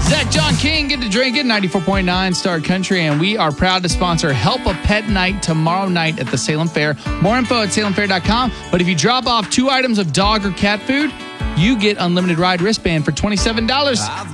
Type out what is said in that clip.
Zach John King, Get to Drinking, 94.9 Star Country, and we are proud to sponsor Help a Pet Night tomorrow night at the Salem Fair. More info at salemfair.com. But if you drop off 2 items of dog or cat food, you get unlimited ride wristband for $27.